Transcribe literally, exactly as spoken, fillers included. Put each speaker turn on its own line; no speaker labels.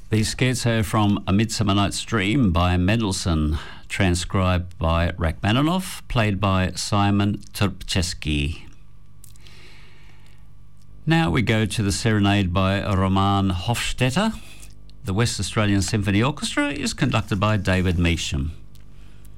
The scherzo from A Midsummer Night's Dream by Mendelssohn, transcribed by Rachmaninoff, played by Simon Turpczewski. Now we go to the Serenade by Roman Hofstetter. The West Australian Symphony Orchestra is conducted by David Measham.